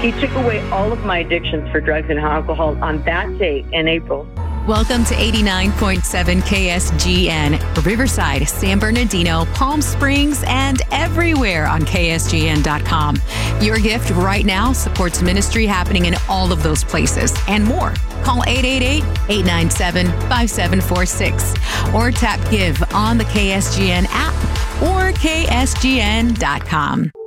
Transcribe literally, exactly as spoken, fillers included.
He took away all of my addictions for drugs and alcohol on that day in April. Welcome to eighty-nine point seven K S G N, Riverside, San Bernardino, Palm Springs, and everywhere on K S G N dot com. Your gift right now supports ministry happening in all of those places and more. Call eight eight eight, eight nine seven, five seven four six or tap Give on the K S G N app or K S G N dot com.